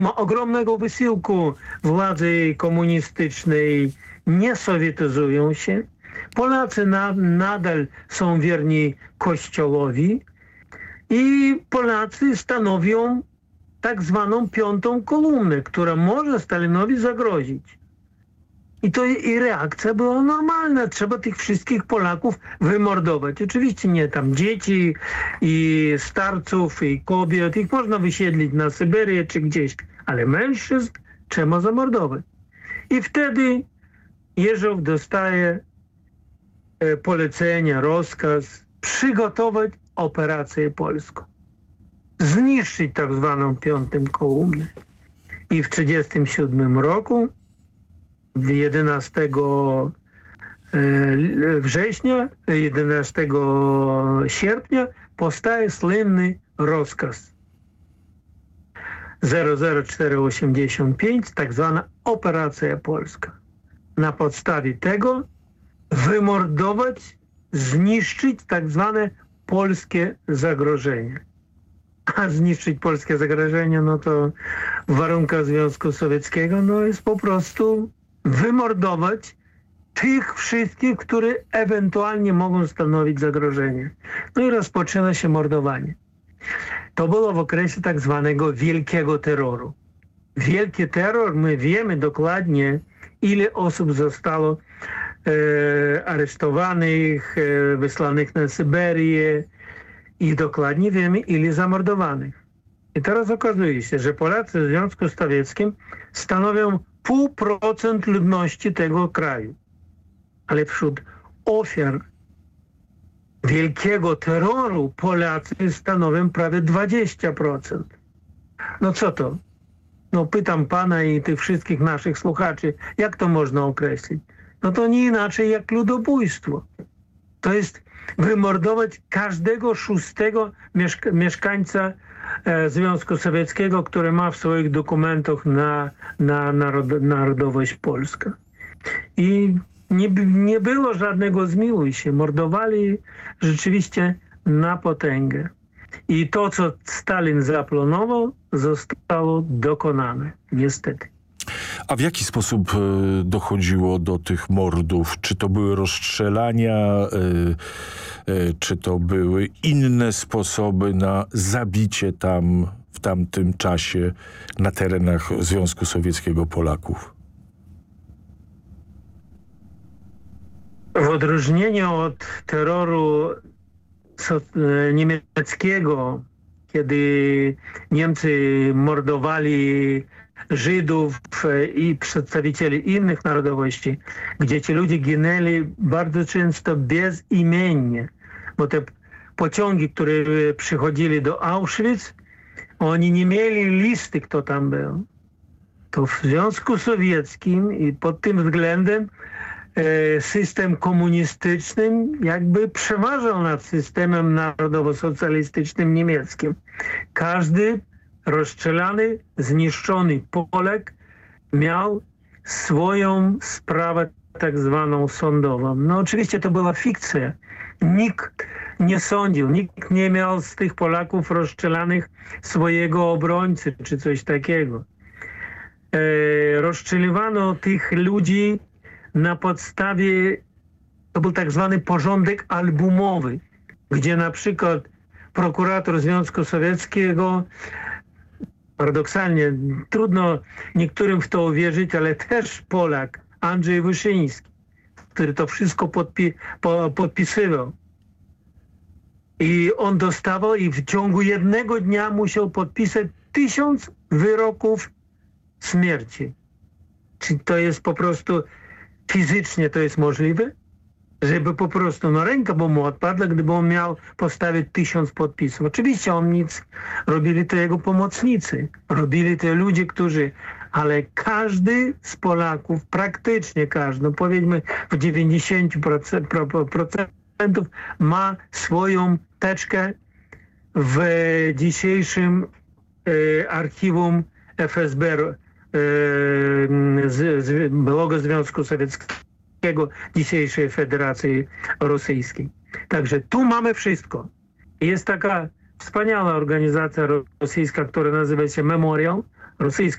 ogromnego wysiłku władzy komunistycznej nie sowietyzują się. Polacy nadal są wierni Kościołowi i Polacy stanowią tak zwaną piątą kolumnę, która może Stalinowi zagrozić. I reakcja była normalna. Trzeba tych wszystkich Polaków wymordować. Oczywiście nie tam dzieci i starców i kobiet. Ich można wysiedlić na Syberię czy gdzieś. Ale mężczyzn trzeba zamordować. I wtedy Jeżow dostaje polecenie, rozkaz przygotować operację polską. Zniszczyć tak zwaną piątą kolumnę. I w 1937 roku 11 września, 11 sierpnia powstaje słynny rozkaz 00485, tak zwana operacja polska. Na podstawie tego wymordować, zniszczyć tak zwane polskie zagrożenie. A zniszczyć polskie zagrożenie, no to w warunkach Związku Sowieckiego no jest po prostu wymordować tych wszystkich, którzy ewentualnie mogą stanowić zagrożenie. No i rozpoczyna się mordowanie. To było w okresie tak zwanego wielkiego terroru. Wielki terror, my wiemy dokładnie, ile osób zostało aresztowanych, wysłanych na Syberię i dokładnie wiemy, ile zamordowanych. I teraz okazuje się, że Polacy w Związku Sowieckim stanowią 0,5% ludności tego kraju. Ale wśród ofiar wielkiego terroru Polacy stanowią prawie 20%. No co to? No pytam pana i tych wszystkich naszych słuchaczy, jak to można określić? No to nie inaczej jak ludobójstwo. To jest wymordować każdego szóstego mieszkańca Związku Sowieckiego, który ma w swoich dokumentach narodowość polska. I nie było żadnego zmiłuj się. Mordowali rzeczywiście na potęgę. I to, co Stalin zaplanował, zostało dokonane. Niestety. A w jaki sposób dochodziło do tych mordów? Czy to były rozstrzelania, czy to były inne sposoby na zabicie tam w tamtym czasie na terenach Związku Sowieckiego Polaków? W odróżnieniu od terroru niemieckiego, kiedy Niemcy mordowali Żydów i przedstawicieli innych narodowości, gdzie ci ludzie ginęli bardzo często bezimiennie, bo te pociągi, które przychodzili do Auschwitz, oni nie mieli listy, kto tam był. To w Związku Sowieckim i pod tym względem system komunistyczny jakby przeważał nad systemem narodowo-socjalistycznym niemieckim. Każdy rozstrzelany, zniszczony Polak miał swoją sprawę tak zwaną sądową. No oczywiście to była fikcja. Nikt nie sądził, nikt nie miał z tych Polaków rozstrzelanych swojego obrońcy czy coś takiego. Rozstrzeliwano tych ludzi na podstawie, to był tak zwany porządek albumowy, gdzie na przykład prokurator Związku Sowieckiego, paradoksalnie, trudno niektórym w to uwierzyć, ale też Polak, Andrzej Wyszyński, który to wszystko podpisywał. I on dostawał i w ciągu jednego dnia musiał podpisać 1000 wyroków śmierci. Czy to jest po prostu fizycznie to jest możliwe? Żeby po prostu ręka by mu odpadła, gdyby on miał postawić 1000 podpisów. Oczywiście on nic, robili to jego pomocnicy, robili to ludzie, którzy, ale każdy z Polaków, praktycznie każdy, no powiedzmy w 90% ma swoją teczkę w dzisiejszym archiwum FSB, byłego Związku Sowieckiego, dzisiejszej Federacji Rosyjskiej. Także tu mamy wszystko. Jest taka wspaniała organizacja rosyjska, która nazywa się Memorial, rosyjski